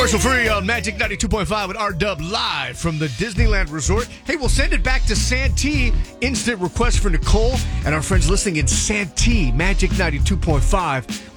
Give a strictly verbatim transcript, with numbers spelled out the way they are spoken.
Commercial free on Magic ninety-two point five with R-Dub live from the Disneyland Resort. Hey, we'll send it back to Santee. Instant request for Nicole and our friends listening in Santee, Magic ninety-two point five.